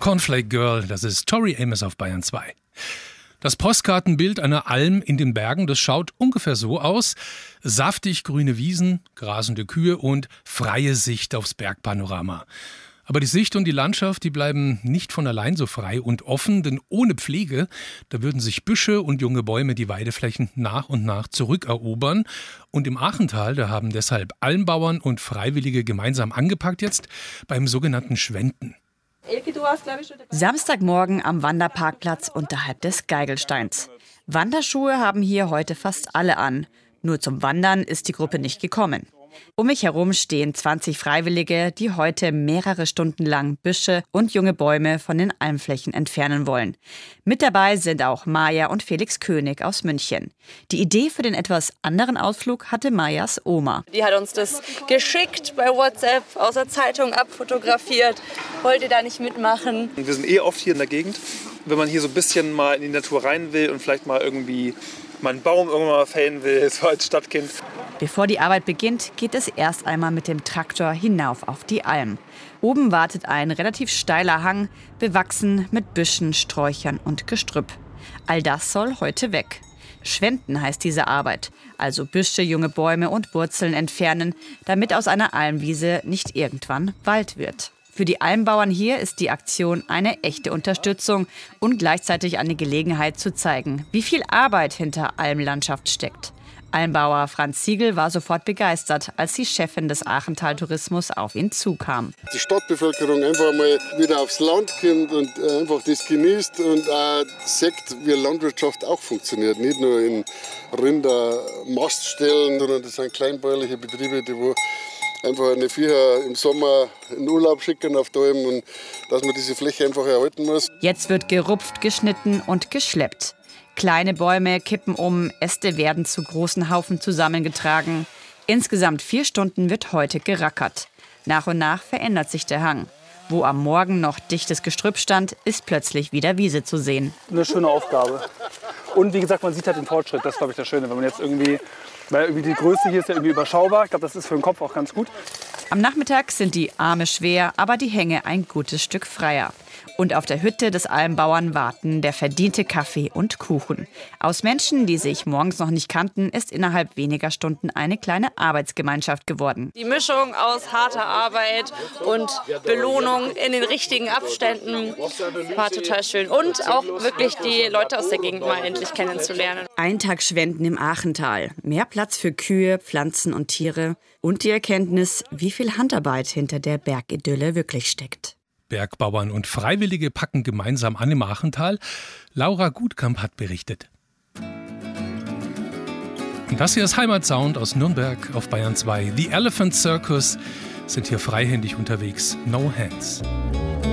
Cornflake Girl, das ist Tori Amos auf Bayern 2. Das Postkartenbild einer Alm in den Bergen, das schaut ungefähr so aus. Saftig grüne Wiesen, grasende Kühe und freie Sicht aufs Bergpanorama. Aber die Sicht und die Landschaft, die bleiben nicht von allein so frei und offen, denn ohne Pflege, da würden sich Büsche und junge Bäume die Weideflächen nach und nach zurückerobern. Und im Achental, da haben deshalb Almbauern und Freiwillige gemeinsam angepackt jetzt beim sogenannten Schwenten. Samstagmorgen am Wanderparkplatz unterhalb des Geigelsteins. Wanderschuhe haben hier heute fast alle an. Nur zum Wandern ist die Gruppe nicht gekommen. Um mich herum stehen 20 Freiwillige, die heute mehrere Stunden lang Büsche und junge Bäume von den Almflächen entfernen wollen. Mit dabei sind auch Maja und Felix König aus München. Die Idee für den etwas anderen Ausflug hatte Majas Oma. Die hat uns das geschickt bei WhatsApp, aus der Zeitung abfotografiert. Wollt ihr da nicht mitmachen? Wir sind oft hier in der Gegend. Wenn man hier so ein bisschen mal in die Natur rein will und vielleicht mal irgendwie mal einen Baum irgendwann mal fällen will, so als Stadtkind. Bevor die Arbeit beginnt, geht es erst einmal mit dem Traktor hinauf auf die Alm. Oben wartet ein relativ steiler Hang, bewachsen mit Büschen, Sträuchern und Gestrüpp. All das soll heute weg. Schwenten heißt diese Arbeit, also Büsche, junge Bäume und Wurzeln entfernen, damit aus einer Almwiese nicht irgendwann Wald wird. Für die Almbauern hier ist die Aktion eine echte Unterstützung und gleichzeitig eine Gelegenheit zu zeigen, wie viel Arbeit hinter Almlandschaft steckt. Almbauer Franz Siegel war sofort begeistert, als die Chefin des Achental Tourismus auf ihn zukam. Die Stadtbevölkerung einfach mal wieder aufs Land kommt und einfach das genießt und auch sieht, wie Landwirtschaft auch funktioniert. Nicht nur in Rindermaststellen, sondern das sind kleinbäuerliche Betriebe, die wo einfach eine Viecher im Sommer in Urlaub schicken auf die Alm und dass man diese Fläche einfach erhalten muss. Jetzt wird gerupft, geschnitten und geschleppt. Kleine Bäume kippen um, Äste werden zu großen Haufen zusammengetragen. Insgesamt 4 Stunden wird heute gerackert. Nach und nach verändert sich der Hang. Wo am Morgen noch dichtes Gestrüpp stand, ist plötzlich wieder Wiese zu sehen. Eine schöne Aufgabe. Und wie gesagt, man sieht halt den Fortschritt. Das ist, glaube ich, das Schöne. Wenn man jetzt irgendwie, weil irgendwie die Größe hier ist ja irgendwie überschaubar. Ich glaube, das ist für den Kopf auch ganz gut. Am Nachmittag sind die Arme schwer, aber die Hänge ein gutes Stück freier. Und auf der Hütte des Almbauern warten der verdiente Kaffee und Kuchen. Aus Menschen, die sich morgens noch nicht kannten, ist innerhalb weniger Stunden eine kleine Arbeitsgemeinschaft geworden. Die Mischung aus harter Arbeit und Belohnung in den richtigen Abständen war total schön. Und auch wirklich die Leute aus der Gegend mal endlich kennenzulernen. Ein Tag Schwenten im Achental. Mehr Platz für Kühe, Pflanzen und Tiere. Und die Erkenntnis, wie viel Handarbeit hinter der Bergidylle wirklich steckt. Bergbauern und Freiwillige packen gemeinsam an im Achental. Laura Gutkamp hat berichtet. Und das hier ist Heimatsound aus Nürnberg auf Bayern 2. The Elephant Circus sind hier freihändig unterwegs. No Hands.